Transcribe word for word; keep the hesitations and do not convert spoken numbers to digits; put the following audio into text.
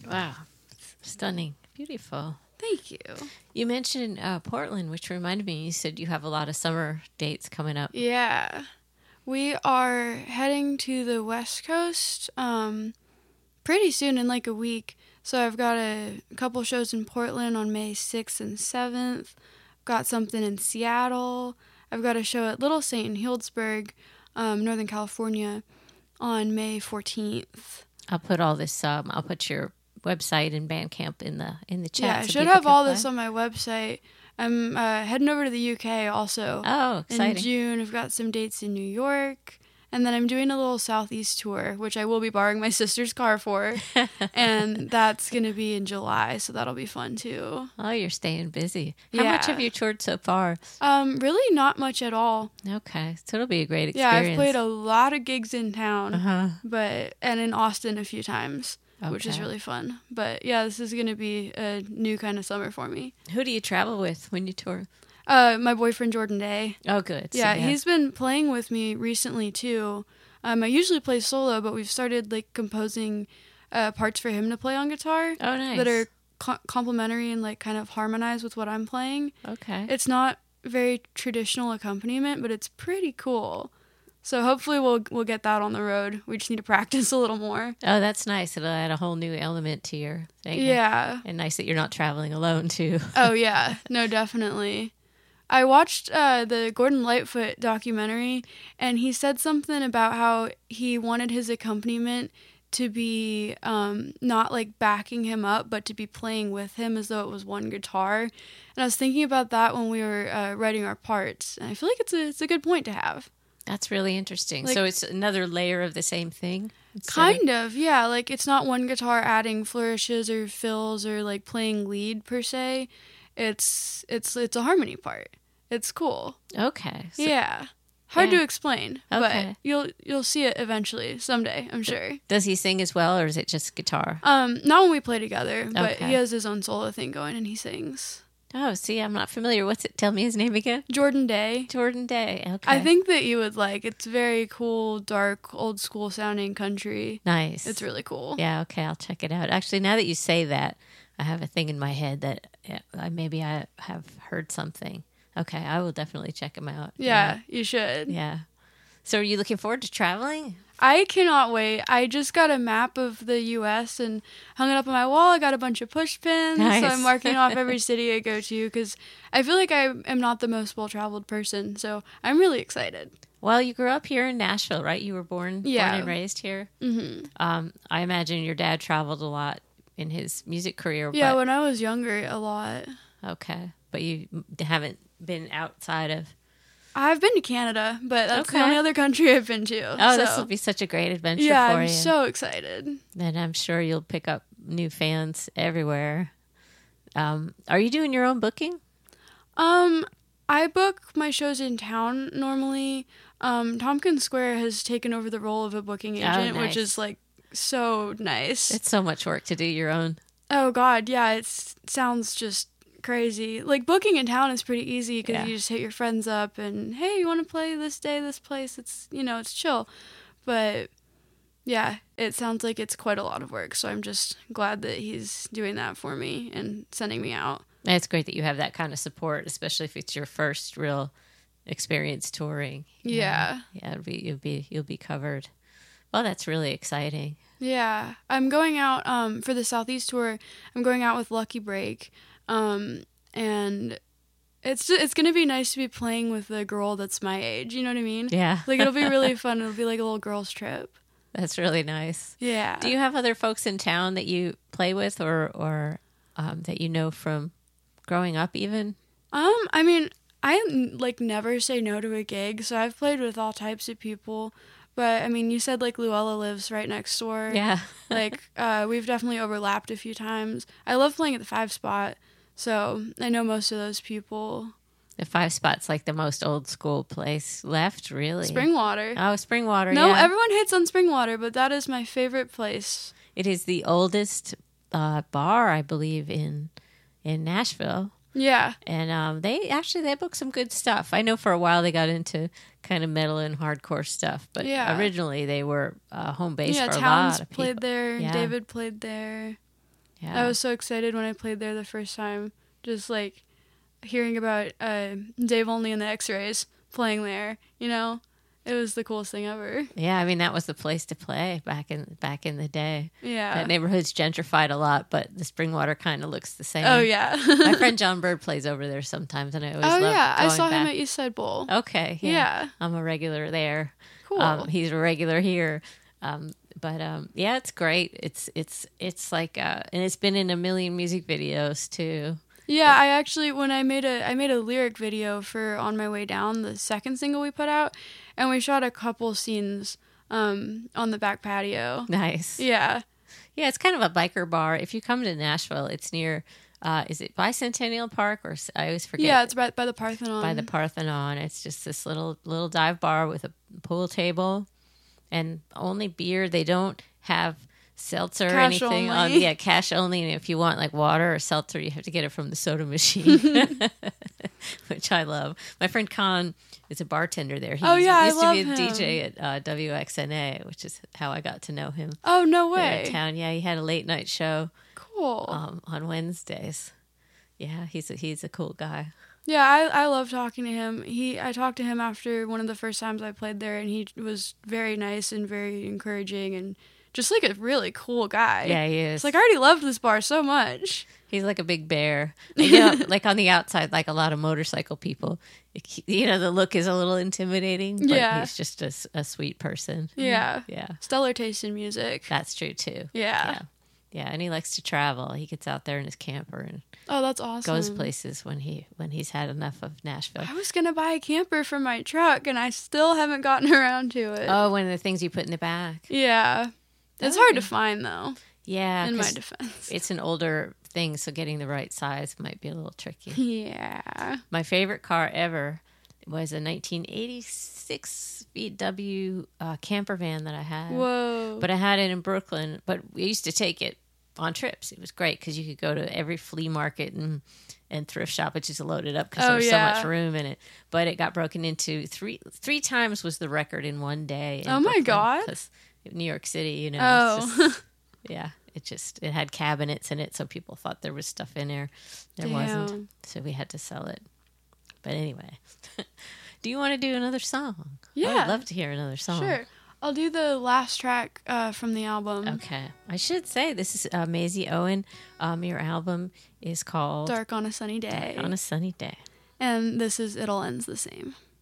Wow. Stunning. Beautiful. Thank you. You mentioned uh, Portland, which reminded me, you said you have a lot of summer dates coming up. Yeah. We are heading to the West Coast um, pretty soon, in like a week. So I've got a, a couple shows in Portland on May sixth and seventh. Got something in Seattle. I've got a show at Little Saint in Healdsburg, um, Northern California, on May fourteenth. I'll put all this, um, I'll put your website and Bandcamp in the in the chat. Yeah, I so should people have can all find- this on my website. I'm uh, heading over to the U K also. Oh, exciting. In June. I've got some dates in New York. And then I'm doing a little Southeast tour, which I will be borrowing my sister's car for. And that's going to be in July, so that'll be fun too. Oh, you're staying busy. How Yeah. much have you toured so far? Um, really not much at all. Okay, so it'll be a great Yeah, experience. I've played a lot of gigs in town, Uh-huh. but and in Austin a few times, which is Okay. really fun. But yeah, this is going to be a new kind of summer for me. Who do you travel with when you tour? Uh, my boyfriend Jordan Day. Oh, good. So Yeah, you have- he's been playing with me recently too. Um, I usually play solo, but we've started like composing uh, parts for him to play on guitar Oh, nice. that are co- complementary and like kind of harmonize with what I'm playing. Okay. It's not very traditional accompaniment, but it's pretty cool. So hopefully we'll we'll get that on the road. We just need to practice a little more. Oh, that's nice. It'll add a whole new element to your thing. Yeah. And nice that you're not traveling alone, too. Oh yeah. No, definitely. I watched uh, the Gordon Lightfoot documentary, and he said something about how he wanted his accompaniment to be um, not like backing him up, but to be playing with him as though it was one guitar. And I was thinking about that when we were uh, writing our parts, and I feel like it's a it's a good point to have. That's really interesting. Like- so it's another layer of the same thing? instead of- Kind of, yeah. Like it's not one guitar adding flourishes or fills or like playing lead per se. It's it's it's a harmony part. It's cool. Okay. So Yeah. Hard Yeah. to explain, Okay. but you'll you'll see it eventually someday, I'm sure. Does he sing as well, or is it just guitar? Um, not when we play together, but Okay. he has his own solo thing going and he sings. Oh, see, I'm not familiar. What's it? Tell me his name again. Jordan Day. Jordan Day. Okay. I think that you would like. It's very cool, dark, old school sounding country. Nice. It's really cool. Yeah. Okay. I'll check it out. Actually, now that you say that, I have a thing in my head that yeah, I maybe I have heard something. Okay, I will definitely check him out. Yeah, you should. Yeah. Yeah. So, are you looking forward to traveling? I cannot wait. I just got a map of the U S and hung it up on my wall. I got a bunch of push pins. Nice. So I'm marking off every city I go to because I feel like I am not the most well-traveled person. So I'm really excited. Well, you grew up here in Nashville, right? You were born, Yeah. born and raised here. hmm Um, I imagine your dad traveled a lot in his music career. Yeah, but, when I was younger, a lot. okay, but you haven't been outside of. I've been to Canada, but that's Okay. the only other country I've been to. Oh, so. this will be such a great adventure Yeah, for I'm you. so excited. Then I'm sure you'll pick up new fans everywhere. Um, are you doing your own booking? Um, I book my shows in town normally. Um, Tompkins Square has taken over the role of a booking Oh, agent, nice. which is like so nice. It's so much work to do your own. Oh God, yeah, it sounds just crazy. Like booking in town is pretty easy because Yeah. you just hit your friends up and hey, you want to play this day, this place? It's you know, it's chill. But yeah, it sounds like it's quite a lot of work. So I'm just glad that he's doing that for me and sending me out. And it's great that you have that kind of support, especially if it's your first real experience touring. You Yeah. know? Yeah, it'll be you'll be you'll be covered. Well, that's really exciting. Yeah, I'm going out um, for the Southeast tour. I'm going out with Lucky Break, um, and it's it's gonna be nice to be playing with a girl that's my age. You know what I mean? Yeah. Like it'll be really fun. It'll be like a little girls' trip. That's really nice. Yeah. Do you have other folks in town that you play with or or um, that you know from growing up even? Um, I mean, I like never say no to a gig, so I've played with all types of people. But I mean, you said like Luella lives right next door. Yeah. Like uh, we've definitely overlapped a few times. I love playing at the Five Spot, so I know most of those people. The Five Spot's like the most old school place left, really. Springwater. Oh, Springwater, No, yeah. everyone hates on Springwater, but that is my favorite place. It is the oldest uh, bar, I believe, in in Nashville. Yeah. And um, they actually they book some good stuff. I know for a while they got into kind of metal and hardcore stuff, but Yeah. originally they were uh, home base yeah, for a Towns lot of people. played there. Yeah. David played there. Yeah. I was so excited when I played there the first time. Just like hearing about uh, Dave Only and the X-Rays playing there, you know? It was the coolest thing ever. Yeah, I mean that was the place to play back in back in the day. Yeah. That neighborhood's gentrified a lot, but the Springwater kind of looks the same. Oh, yeah. My friend John Bird plays over there sometimes, and I always oh, love yeah. I going saw back. him at East Side Bowl. Okay, yeah. Yeah. I'm a regular there. Cool. Um, he's a regular here. Um, but um, yeah, it's great. It's it's it's like uh, and it's been in a million music videos too. Yeah, I actually when I made a I made a lyric video for On My Way Down, the second single we put out, and we shot a couple scenes um, on the back patio. Nice. Yeah. Yeah, it's kind of a biker bar. If you come to Nashville, it's near. Uh, is it Bicentennial Park or I always forget? Yeah, it's right by the Parthenon. By the Parthenon. It's just this little little dive bar with a pool table and only beer. They don't have seltzer or Cash anything on. only. Yeah, cash only. And if you want like water or seltzer, you have to get it from the soda machine, which I love. My friend Con is a bartender there. He Oh, yeah, I used love to be a him. D J at uh, W X N A, which is how I got to know him. Oh, no There way. in town. Yeah, he had a late night show Cool. um, on Wednesdays. Yeah, he's a, he's a cool guy. Yeah, I, I love talking to him. He I talked to him after one of the first times I played there, and he was very nice and very encouraging and just like a really cool guy. Yeah, he is. It's like I already loved this bar so much. He's like a big bear. And, you know, like on the outside, like a lot of motorcycle people, you know, the look is a little intimidating, but Yeah. he's just a, s- a sweet person. Yeah. Yeah, Stellar taste in music. that's true too. Yeah. Yeah. Yeah, and he likes to travel. He gets out there in his camper and Oh, that's awesome. goes places when he when he's had enough of Nashville. I was gonna buy a camper for my truck, and I still haven't gotten around to it. Oh, one of the things you put in the back. Yeah, it's Oh, hard to okay. find though. Yeah, In my 'cause defense. it's an older thing, so getting the right size might be a little tricky. Yeah. My favorite car ever was a nineteen eighty-six V W uh, camper van that I had. Whoa. But I had it in Brooklyn. But we used to take it on trips. It was great because you could go to every flea market and and thrift shop, which is loaded up because Oh, there was yeah. so much room in it. But it got broken into three three times was the record in one day. in Oh, my Brooklyn, God. 'cause New York City, you know. Oh. It's just, yeah. It just it had cabinets in it, so people thought there was stuff in there. There wasn't, Damn. so we had to sell it. But anyway, do you want to do another song? Yeah. I'd love to hear another song. Sure. I'll do the last track uh, from the album. Okay. I should say this is uh, Maisie Owen. Um, your album is called Dark on a Sunny Dark Day. on a Sunny Day. And this is It All Ends the Same.